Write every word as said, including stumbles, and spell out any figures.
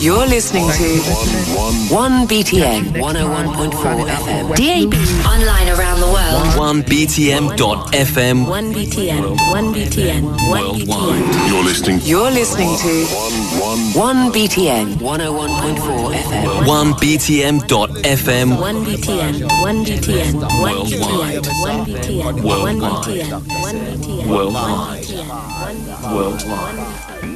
You're listening to one B T N one oh one point four F M. D A B. Online around the world. one B T M dot F M. one B T N. one B T N. one B T N. You're listening. You're listening to one B T N one oh one point four F M. one B T M dot F M. one B T N. one B T N. one B T N. one B T N. one B T N. one B T N. Worldwide. one B T N. Worldwide.